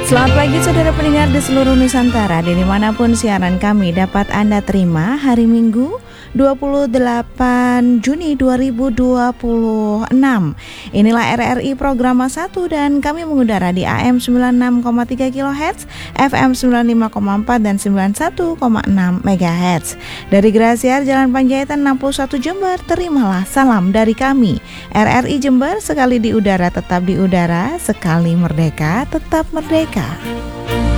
Selamat pagi saudara pendengar di seluruh Nusantara, di dimanapun siaran kami dapat Anda terima hari Minggu 28 Juni 2026. Inilah RRI Program 1 dan kami mengudara di AM 96,3 kHz, FM 95,4 dan 91,6 MHz. Dari Grasiar Jalan Panjaitan 61 Jember, terimalah salam dari kami. RRI Jember, sekali di udara tetap di udara, sekali merdeka tetap merdeka.